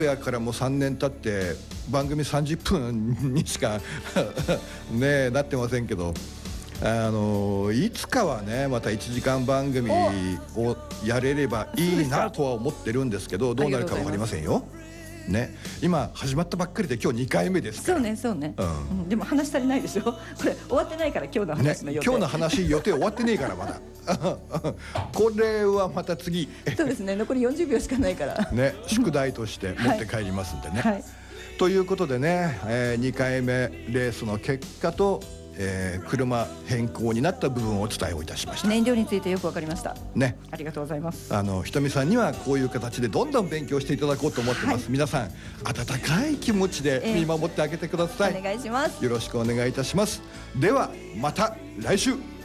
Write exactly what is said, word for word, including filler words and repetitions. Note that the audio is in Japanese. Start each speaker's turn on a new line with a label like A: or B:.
A: やからもうさんねん経って番組さんじゅっぷんにしかねなってませんけど、あのいつかはねまたいちじかん番組をやれればいいなとは思ってるんですけど、どうなるか分かりませんよ。ね、今始まったばっかりで今日にかいめですから。
B: そうねそうね、
A: うん
B: うん、でも話足りないでしょこれ終わってないから今日の話の予定、
A: ね、今日の話予定終わってねえからまだこれはまた次
B: そうですね、残りよんじゅうびょうしかないから
A: ね、宿題として持って帰りますんでね、
B: はいはい、
A: ということでね、えー、にかいめレースの結果と、えー、車変更になった部分をお伝えをいたしました。
B: 燃料についてよくわかりました
A: ね、
B: ありがとうございます。
A: あのひとみさんにはこういう形でどんどん勉強していただこうと思ってます、はい、皆さん温かい気持ちで見守ってあげてください、
B: えー、お願いします。
A: よろしくお願いいたします。ではまた来週。